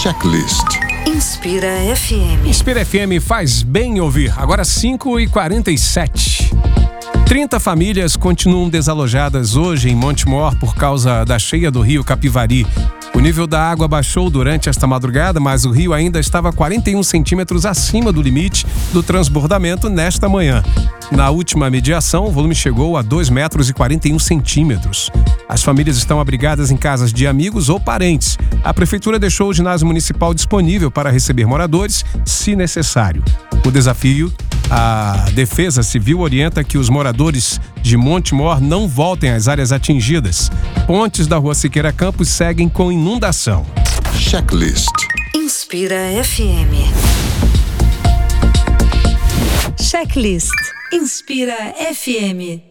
Checklist. Inspira FM. Inspira FM faz bem ouvir. Agora 5h47. 30 famílias continuam desalojadas hoje em Montemor por causa da cheia do rio Capivari. O nível da água baixou durante esta madrugada, mas o rio ainda estava 41 centímetros acima do limite do transbordamento nesta manhã. Na última mediação, o volume chegou a 2 metros e 41 centímetros. As famílias estão abrigadas em casas de amigos ou parentes. A prefeitura deixou o ginásio municipal disponível para receber moradores, se necessário. O desafio: a Defesa Civil orienta que os moradores de Montemor não voltem às áreas atingidas. Pontes da Rua Siqueira Campos seguem com inundação. Checklist. Inspira FM. Checklist. Inspira FM.